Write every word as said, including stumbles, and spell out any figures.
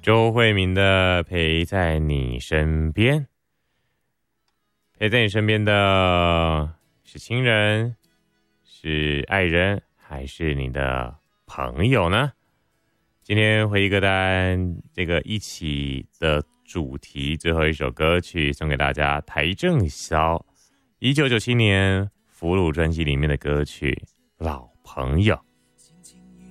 周慧敏的陪在你身边，陪在你身边的是亲人，是爱人，还是你的朋友呢？今天回忆歌单这个一起的主题，最后一首歌曲送给大家，邰正宵一九九七年俘虏专辑里面的歌曲《老朋友》。